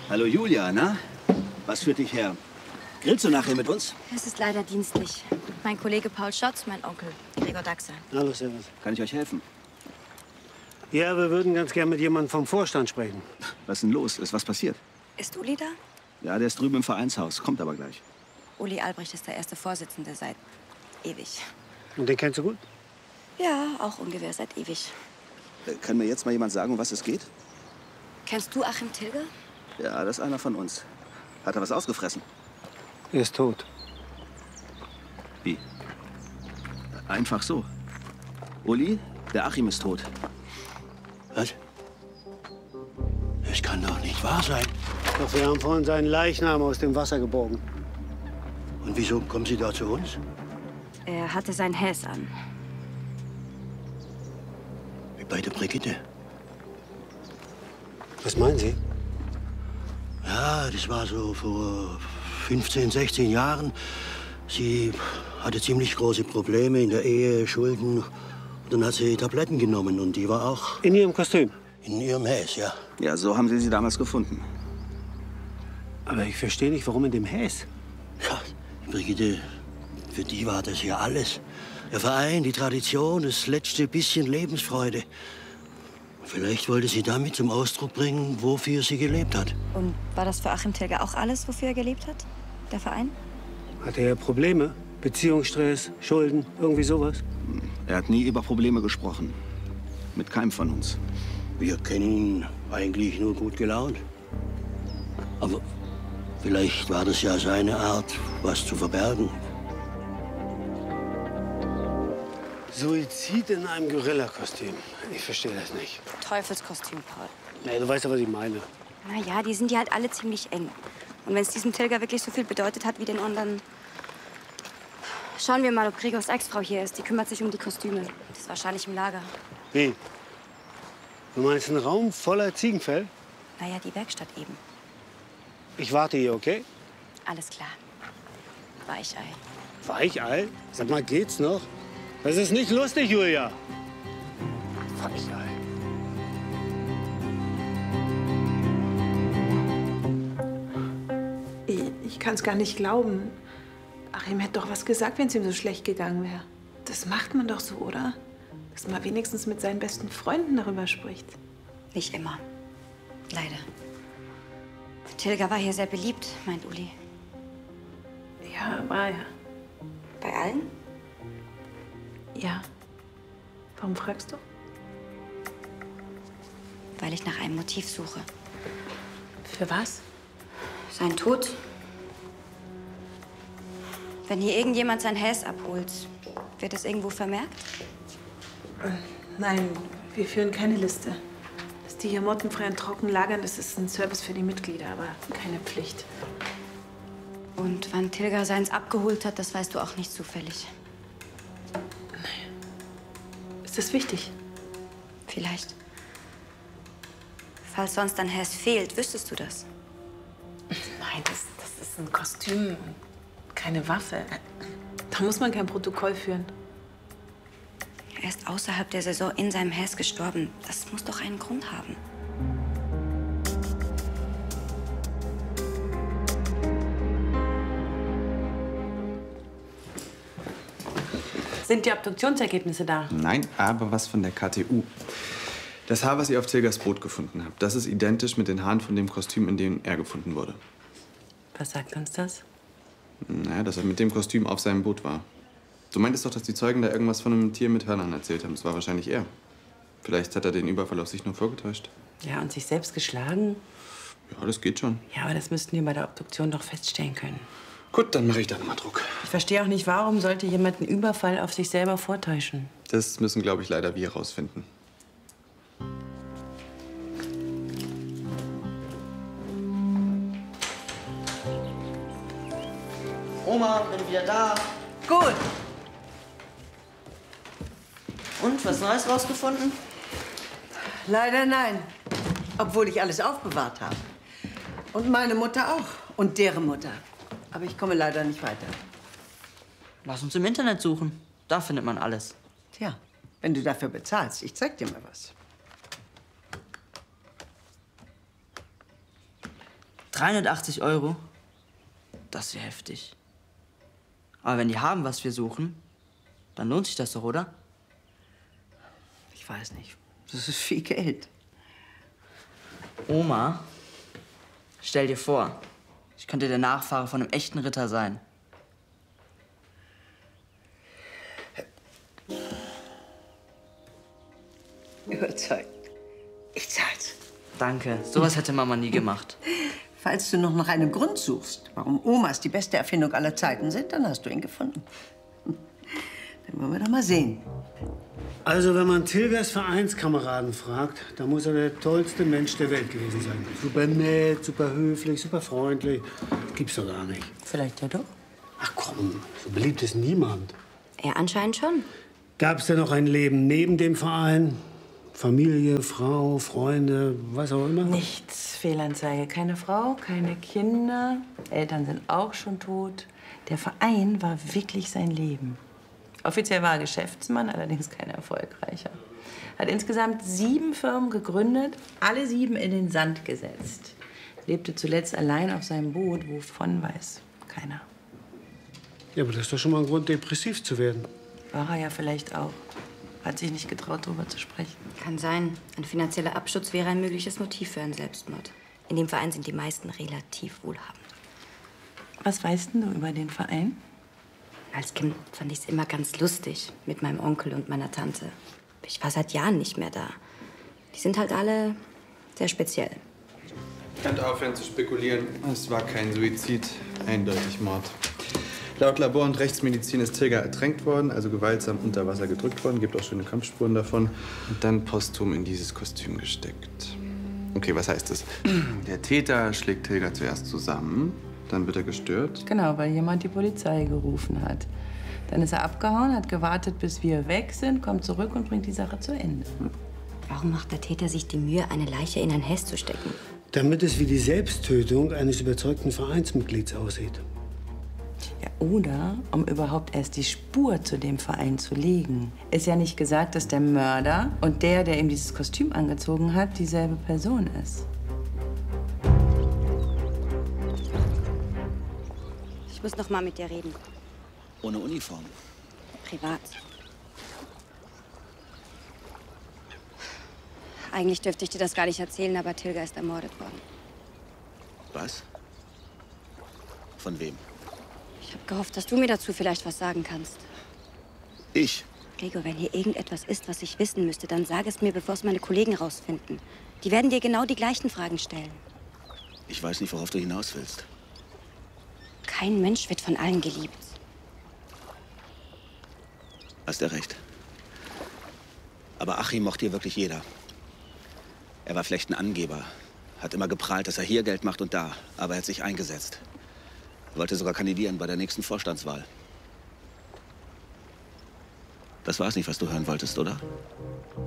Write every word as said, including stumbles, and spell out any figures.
Hallo Julia, na? Was führt dich her? Grillst du nachher mit uns? Es ist leider dienstlich. Mein Kollege Paul Schotz, mein Onkel Gregor Daxer. Hallo, servus. Kann ich euch helfen? Ja, wir würden ganz gern mit jemandem vom Vorstand sprechen. Was ist denn los? Ist was passiert? Ist Uli da? Ja, der ist drüben im Vereinshaus. Kommt aber gleich. Uli Albrecht ist der erste Vorsitzende seit ewig. Und den kennst du gut? Ja, auch ungefähr seit ewig. Äh, Kann mir jetzt mal jemand sagen, um was es geht? Kennst du Achim Tilger? Ja, das ist einer von uns. Hat er was ausgefressen? Er ist tot. Wie? Einfach so. Uli, der Achim ist tot. Was? Das kann doch nicht wahr sein. Doch wir haben vorhin seinen Leichnam aus dem Wasser geborgen. Und wieso kommen Sie da zu uns? Er hatte sein Häs an. Wie bei der Brigitte. Was meinen Sie? Ja, das war so vor fünfzehn, sechzehn Jahren. Sie hatte ziemlich große Probleme in der Ehe, Schulden. Und dann hat sie Tabletten genommen und die war auch In Ihrem Kostüm? in ihrem Häs, ja. Ja, so haben sie sie damals gefunden. Aber ich verstehe nicht, warum in dem Häs. Ja, Brigitte, für die war das ja alles. Der Verein, die Tradition, das letzte bisschen Lebensfreude. Vielleicht wollte sie damit zum Ausdruck bringen, wofür sie gelebt hat. Und war das für Achim Tilger auch alles, wofür er gelebt hat? Der Verein? Hatte er Probleme? Beziehungsstress, Schulden, irgendwie sowas? Er hat nie über Probleme gesprochen. Mit keinem von uns. Wir kennen ihn eigentlich nur gut gelaunt. Aber vielleicht war das ja seine Art, was zu verbergen. Suizid in einem Gorilla-Kostüm. Ich verstehe das nicht. Teufelskostüm, Paul. Nee, du weißt ja, was ich meine. Na ja, die sind ja halt alle ziemlich eng. Und wenn es diesem Tilger wirklich so viel bedeutet hat wie den anderen, schauen wir mal, ob Gregors Ex-Frau hier ist. Die kümmert sich um die Kostüme. Die ist wahrscheinlich im Lager. Wie? Du meinst einen Raum voller Ziegenfell? Naja, die Werkstatt eben. Ich warte hier, okay? Alles klar. Weichei. Weichei? Sag mal, geht's noch? Das ist nicht lustig, Julia. Weichei. Ich, ich kann es gar nicht glauben. Achim hätte doch was gesagt, wenn es ihm so schlecht gegangen wäre. Das macht man doch so, oder? Dass man wenigstens mit seinen besten Freunden darüber spricht. Nicht immer. Leider. Tilger war hier sehr beliebt, meint Uli. Ja, war ja. Bei allen? Ja. Warum fragst du? Weil ich nach einem Motiv suche. Für was? Sein Tod. Wenn hier irgendjemand sein Häs abholt, wird es irgendwo vermerkt? Nein, wir führen keine Liste. Dass die hier mottenfrei und trocken lagern, das ist ein Service für die Mitglieder, aber keine Pflicht. Und wann Tilger seins abgeholt hat, das weißt du auch nicht zufällig. Ist das wichtig? Vielleicht. Falls sonst ein Häs fehlt, wüsstest du das? Nein, das, das ist ein Kostüm und keine Waffe. Da muss man kein Protokoll führen. Er ist außerhalb der Saison in seinem Häs gestorben. Das muss doch einen Grund haben. Sind die Obduktionsergebnisse da? Nein, aber was von der K T U. Das Haar, was ihr auf Tilgers Boot gefunden habt, das ist identisch mit den Haaren von dem Kostüm, in dem er gefunden wurde. Was sagt uns das? Naja, dass er mit dem Kostüm auf seinem Boot war. Du meintest doch, dass die Zeugen da irgendwas von einem Tier mit Hörnern erzählt haben. Das war wahrscheinlich er. Vielleicht hat er den Überfall auf sich nur vorgetäuscht. Ja, und sich selbst geschlagen? Ja, das geht schon. Ja, aber das müssten wir bei der Obduktion doch feststellen können. Gut, dann mache ich da nochmal Druck. Ich verstehe auch nicht, warum sollte jemand einen Überfall auf sich selber vortäuschen? Das müssen, glaube ich, leider wir herausfinden. Oma, bin wieder da. Gut. Und, was Neues rausgefunden? Leider nein. Obwohl ich alles aufbewahrt habe. Und meine Mutter auch. Und deren Mutter. Aber ich komme leider nicht weiter. Lass uns im Internet suchen. Da findet man alles. Tja, wenn du dafür bezahlst. Ich zeig dir mal was. dreihundertachtzig Euro? Das wäre heftig. Aber wenn die haben, was wir suchen, dann lohnt sich das doch, oder? Ich weiß nicht. Das ist viel Geld. Oma, stell dir vor, ich könnte der Nachfahre von einem echten Ritter sein. Überzeugt. Ich zahl's. Danke, sowas hätte Mama nie gemacht. Falls du noch nach einem Grund suchst, warum Omas die beste Erfindung aller Zeiten sind, dann hast du ihn gefunden. Dann wollen wir doch mal sehen. Also, wenn man Tilgers Vereinskameraden fragt, dann muss er der tollste Mensch der Welt gewesen sein. Super nett, super höflich, super freundlich. Das gibt's doch gar nicht. Vielleicht ja doch. Ach komm, so beliebt ist niemand. Er anscheinend schon. Gab's denn noch ein Leben neben dem Verein? Familie, Frau, Freunde, was auch immer? Nichts. Fehlanzeige. Keine Frau, keine Kinder. Eltern sind auch schon tot. Der Verein war wirklich sein Leben. Offiziell war er Geschäftsmann, allerdings kein erfolgreicher. Hat insgesamt sieben Firmen gegründet, alle sieben in den Sand gesetzt. Lebte zuletzt allein auf seinem Boot, wovon weiß keiner. Ja, aber das ist doch schon mal ein Grund, depressiv zu werden. War er ja vielleicht auch. Hat sich nicht getraut, darüber zu sprechen. Kann sein. Ein finanzieller Absturz wäre ein mögliches Motiv für einen Selbstmord. In dem Verein sind die meisten relativ wohlhabend. Was weißt denn du über den Verein? Als Kind fand ich es immer ganz lustig mit meinem Onkel und meiner Tante. Ich war seit Jahren nicht mehr da. Die sind halt alle sehr speziell. Könnt aufhören zu spekulieren. Es war kein Suizid, eindeutig Mord. Laut Labor und Rechtsmedizin ist Tilger ertränkt worden, also gewaltsam unter Wasser gedrückt worden. Gibt auch schöne Kampfspuren davon. Und dann posthum in dieses Kostüm gesteckt. Okay, was heißt das? Der Täter schlägt Tilger zuerst zusammen, dann wird er gestört. Genau, weil jemand die Polizei gerufen hat. Dann ist er abgehauen, hat gewartet, bis wir weg sind, kommt zurück und bringt die Sache zu Ende. Warum macht der Täter sich die Mühe, eine Leiche in ein Hess zu stecken? Damit es wie die Selbsttötung eines überzeugten Vereinsmitglieds aussieht. Ja, oder um überhaupt erst die Spur zu dem Verein zu legen. Ist ja nicht gesagt, dass der Mörder und der, der ihm dieses Kostüm angezogen hat, dieselbe Person ist. Ich muss noch mal mit dir reden. Ohne Uniform. Privat. Eigentlich dürfte ich dir das gar nicht erzählen, aber Tilger ist ermordet worden. Was? Von wem? Ich habe gehofft, dass du mir dazu vielleicht was sagen kannst. Ich? Gregor, wenn hier irgendetwas ist, was ich wissen müsste, dann sag es mir, bevor es meine Kollegen rausfinden. Die werden dir genau die gleichen Fragen stellen. Ich weiß nicht, worauf du hinaus willst. Kein Mensch wird von allen geliebt. Hast du recht. Aber Achim mochte hier wirklich jeder. Er war vielleicht ein Angeber. Hat immer geprahlt, dass er hier Geld macht und da. Aber er hat sich eingesetzt. Er wollte sogar kandidieren bei der nächsten Vorstandswahl. Das war es nicht, was du hören wolltest, oder?